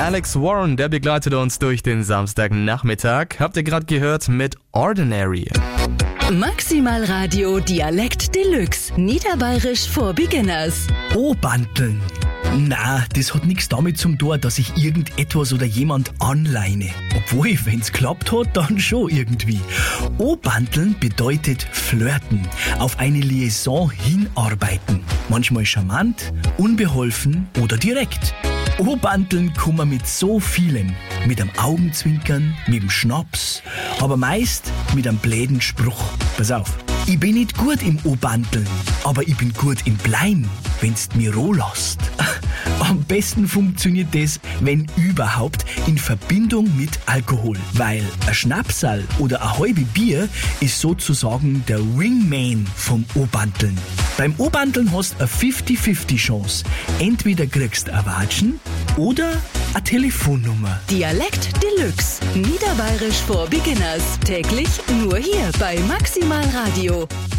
Alex Warren, der begleitet uns durch den Samstagnachmittag. Habt ihr gerade gehört mit Ordinary. Maximal Radio Dialekt Deluxe. Niederbayerisch for Beginners. Obanteln. Na, das hat nichts damit zu tun, dass ich irgendetwas oder jemand anleine. Obwohl, wenn's klappt hat, dann schon irgendwie. Obanteln bedeutet flirten, auf eine Liaison hinarbeiten. Manchmal charmant, unbeholfen oder direkt. Obanteln kann man mit so vielem. Mit einem Augenzwinkern, mit dem Schnaps, aber meist mit einem bläden Spruch. Pass auf. Ich bin nicht gut im Obanteln, aber ich bin gut im Bleiben, wenn's mir roh lässt. Am besten funktioniert das, wenn überhaupt, in Verbindung mit Alkohol. Weil ein Schnapsal oder ein halbe Bier ist sozusagen der Wingman vom Obanteln. Beim Obanteln hast du eine 50-50 Chance. Entweder kriegst du ein Watschen oder eine Telefonnummer. Dialekt Deluxe. Niederbayerisch for Beginners. Täglich nur hier bei Maximal Radio.